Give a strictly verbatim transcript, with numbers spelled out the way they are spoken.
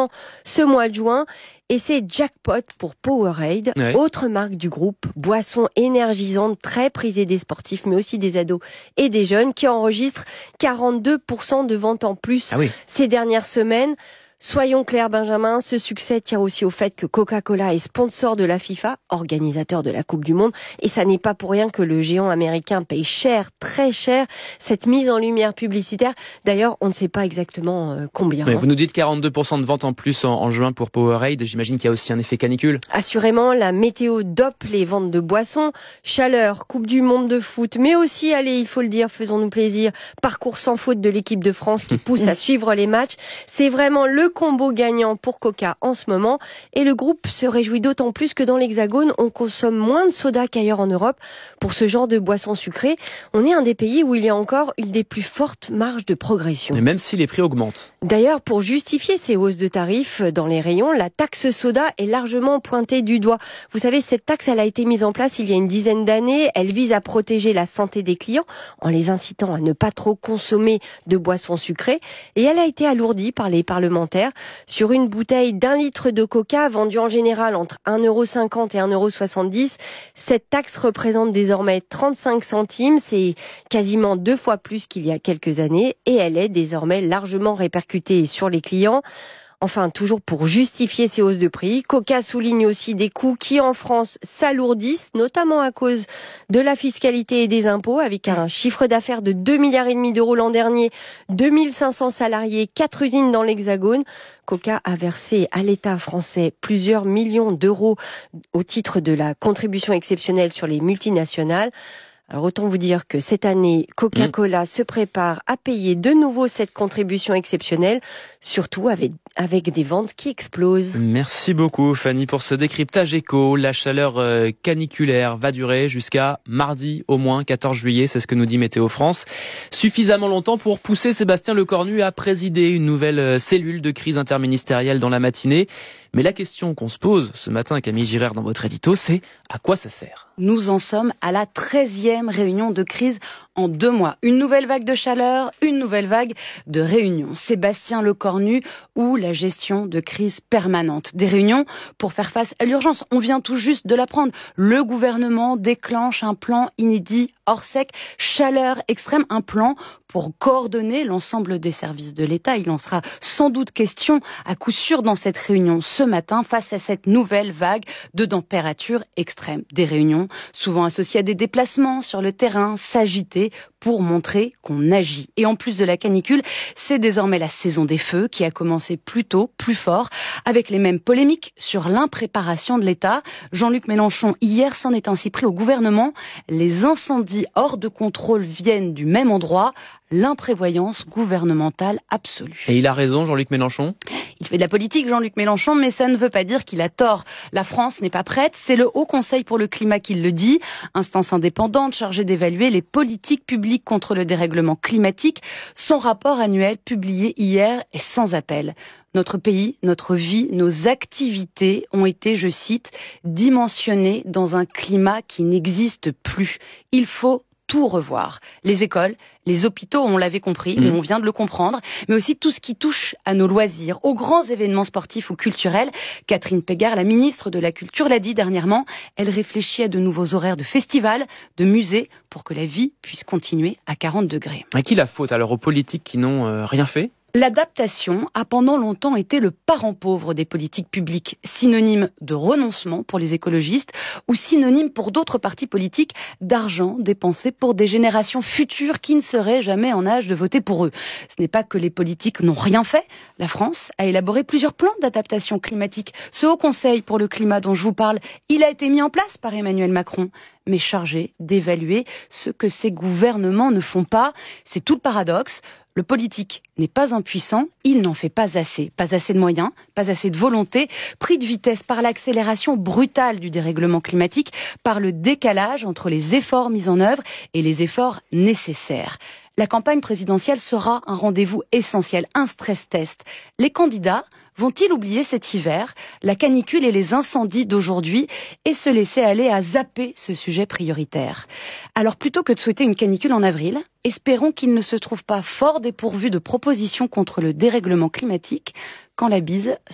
cent ce mois de juin. Et c'est jackpot pour Powerade, ouais. autre marque du groupe, boisson énergisante très prisée des sportifs, mais aussi des ados et des jeunes, qui enregistre quarante-deux pour cent de ventes en plus ah oui. ces dernières semaines. Soyons clairs, Benjamin, ce succès tient aussi au fait que Coca-Cola est sponsor de la FIFA, organisateur de la Coupe du Monde, et ça n'est pas pour rien que le géant américain paye cher, très cher, cette mise en lumière publicitaire. D'ailleurs, on ne sait pas exactement euh, combien. Ouais, hein. Vous nous dites quarante-deux pour cent de ventes en plus en, en juin pour Powerade, j'imagine qu'il y a aussi un effet canicule. Assurément, la météo dope les ventes de boissons, chaleur, Coupe du Monde de foot, mais aussi, allez, il faut le dire, faisons-nous plaisir, parcours sans faute de l'équipe de France qui pousse à suivre les matchs. C'est vraiment le combo gagnant pour Coca en ce moment, et le groupe se réjouit d'autant plus que dans l'Hexagone, on consomme moins de soda qu'ailleurs en Europe pour ce genre de boissons sucrées. On est un des pays où il y a encore une des plus fortes marges de progression. Et même si les prix augmentent. D'ailleurs, pour justifier ces hausses de tarifs dans les rayons, la taxe soda est largement pointée du doigt. Vous savez, cette taxe, elle a été mise en place il y a une dizaine d'années. Elle vise à protéger la santé des clients en les incitant à ne pas trop consommer de boissons sucrées. Et elle a été alourdie par les parlementaires. Sur une bouteille d'un litre de coca vendue en général entre un euro cinquante et un euro soixante-dix, cette taxe représente désormais trente-cinq centimes. C'est quasiment deux fois plus qu'il y a quelques années, et elle est désormais largement répercutée sur les clients. Enfin, toujours pour justifier ces hausses de prix, Coca souligne aussi des coûts qui, en France, s'alourdissent, notamment à cause de la fiscalité et des impôts, avec un chiffre d'affaires de deux milliards et demi d'euros l'an dernier, deux mille cinq cents salariés, quatre usines dans l'Hexagone. Coca a versé à l'État français plusieurs millions d'euros au titre de la contribution exceptionnelle sur les multinationales. Alors autant vous dire que cette année, Coca-Cola mmh. se prépare à payer de nouveau cette contribution exceptionnelle, surtout avec, avec des ventes qui explosent. Merci beaucoup Fanny pour ce décryptage éco. La chaleur euh, caniculaire va durer jusqu'à mardi au moins quatorze juillet, c'est ce que nous dit Météo France. Suffisamment longtemps pour pousser Sébastien Lecornu à présider une nouvelle euh, cellule de crise interministérielle dans la matinée. Mais la question qu'on se pose ce matin, Camille Girard, dans votre édito, c'est à quoi ça sert ? Nous en sommes à la treizième réunion de crise en deux mois. Une nouvelle vague de chaleur, une nouvelle vague de réunions. Sébastien Lecornu ou la gestion de crise permanente. Des réunions pour faire face à l'urgence. On vient tout juste de l'apprendre. Le gouvernement déclenche un plan inédit hors sec, chaleur extrême, un plan pour coordonner l'ensemble des services de l'État. Il en sera sans doute question à coup sûr dans cette réunion ce matin face à cette nouvelle vague de température extrême. Des réunions souvent associées à des déplacements sur le terrain, s'agiter pour montrer qu'on agit. Et en plus de la canicule, c'est désormais la saison des feux qui a commencé plus tôt, plus fort, avec les mêmes polémiques sur l'impréparation de l'État. Jean-Luc Mélenchon, hier, s'en est ainsi pris au gouvernement. Les incendies hors de contrôle viennent du même endroit. L'imprévoyance gouvernementale absolue. Et il a raison, Jean-Luc Mélenchon ? Il fait de la politique, Jean-Luc Mélenchon, mais ça ne veut pas dire qu'il a tort. La France n'est pas prête, c'est le Haut Conseil pour le climat qui le dit, instance indépendante chargée d'évaluer les politiques publiques contre le dérèglement climatique. Son rapport annuel publié hier est sans appel. Notre pays, notre vie, nos activités ont été, je cite, dimensionnées dans un climat qui n'existe plus. Il faut tout revoir. Les écoles, les hôpitaux, on l'avait compris, mmh. on vient de le comprendre, mais aussi tout ce qui touche à nos loisirs, aux grands événements sportifs ou culturels. Catherine Pégard, la ministre de la Culture, l'a dit dernièrement, elle réfléchit à de nouveaux horaires de festivals, de musées, pour que la vie puisse continuer à quarante degrés. À qui la faute alors, aux politiques qui n'ont euh, rien fait ? L'adaptation a pendant longtemps été le parent pauvre des politiques publiques, synonyme de renoncement pour les écologistes ou synonyme pour d'autres partis politiques d'argent dépensé pour des générations futures qui ne seraient jamais en âge de voter pour eux. Ce n'est pas que les politiques n'ont rien fait. La France a élaboré plusieurs plans d'adaptation climatique. Ce Haut Conseil pour le climat dont je vous parle, il a été mis en place par Emmanuel Macron, mais chargé d'évaluer ce que ces gouvernements ne font pas. C'est tout le paradoxe. Le politique n'est pas impuissant, il n'en fait pas assez. Pas assez de moyens, pas assez de volonté, pris de vitesse par l'accélération brutale du dérèglement climatique, par le décalage entre les efforts mis en œuvre et les efforts nécessaires. La campagne présidentielle sera un rendez-vous essentiel, un stress test. Les candidats vont-ils oublier cet hiver, la canicule et les incendies d'aujourd'hui et se laisser aller à zapper ce sujet prioritaire ? Alors plutôt que de souhaiter une canicule en avril, espérons qu'il ne se trouve pas fort dépourvu de propositions contre le dérèglement climatique quand la bise